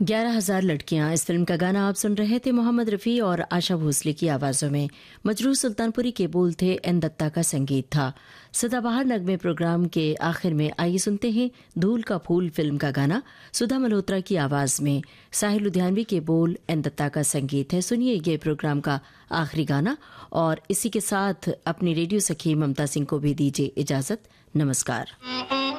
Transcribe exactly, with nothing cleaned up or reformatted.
ग्यारह हजार लड़कियां, इस फिल्म का गाना आप सुन रहे थे मोहम्मद रफ़ी और आशा भोसले की आवाज़ों में। मजरूह सुल्तानपुरी के बोल थे, एन दत्ता का संगीत था। सदाबहार नगमे प्रोग्राम के आखिर में आइए सुनते हैं धूल का फूल फिल्म का गाना सुधा मल्होत्रा की आवाज़ में। साहिल लुधियानवी के बोल, एन दत्ता का संगीत है। सुनिए ये प्रोग्राम का आखिरी गाना और इसी के साथ अपनी रेडियो सखी ममता सिंह को भी दीजिए इजाज़त। नमस्कार।